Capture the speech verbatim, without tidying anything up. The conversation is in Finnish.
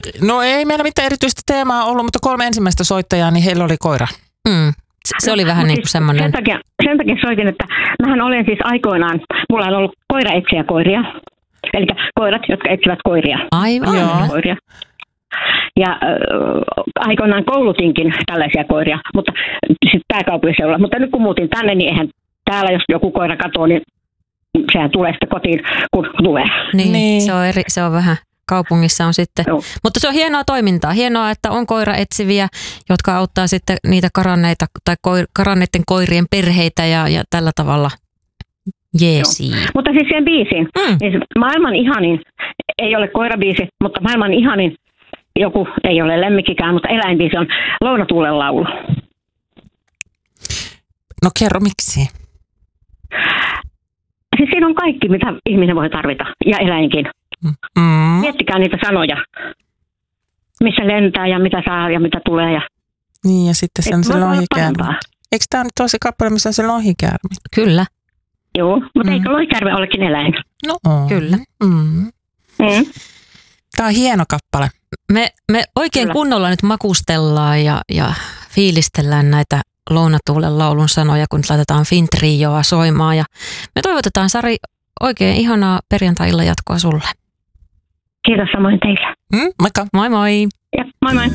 No ei meillä mitään erityistä teemaa ollut, mutta kolme ensimmäistä soittajaa, niin heillä oli koira. Mm. Se oli vähän no, niin kuin semmoinen. Sen takia, sen takia soitin, että mähän olen siis aikoinaan, mulla on ollut koiraetsijäkoiria, eli koirat, jotka etsivät koiria. Aivan. Joo. Koiria. Ja äh, aikoinaan koulutinkin tällaisia koiria, mutta sitten pääkaupunkiseudulla. Mutta nyt kun muutin tänne, niin eihän täällä, jos joku koira katoo, niin sehän tulee sitten kotiin, kun tulee. Niin, niin. Se, on eri, se on vähän, kaupungissa on sitten. Joo. Mutta se on hienoa toimintaa. Hienoa, että on koiraetsiviä, jotka auttaa sitten niitä karanneita tai koir, karanneiden koirien perheitä ja, ja tällä tavalla jeesiin. Mutta siis siihen biisiin. Mm. Niin maailman ihanin, ei ole koirabiisi, mutta maailman ihanin joku, ei ole lemmikkikään, mutta eläinbiisi on Lounatuulen laulu. No kerro miksi? Siis siinä on kaikki, mitä ihminen voi tarvita, ja eläinkin. Mm. Miettikää niitä sanoja, missä lentää ja mitä saa ja mitä tulee. Ja niin, ja sitten se on se lohikäärme. Eikö tämä nyt ole se kappale, missä on se lohikäärme? Kyllä. Joo, mutta mm. eikö lohikäärme olekin eläin? No on. Kyllä. Mm. Mm. Tämä on hieno kappale. Me, me oikein Kyllä. kunnolla nyt makustellaan ja, ja fiilistellään näitä Lounatuulen laulun sanoja, kun laitetaan Fintrioa soimaan. Ja me toivotetaan, Sari, oikein ihanaa perjantai-illan jatkoa sulle. Kiitos samoin teille. Mm, moikka. Moi moi. Ja, moi moi.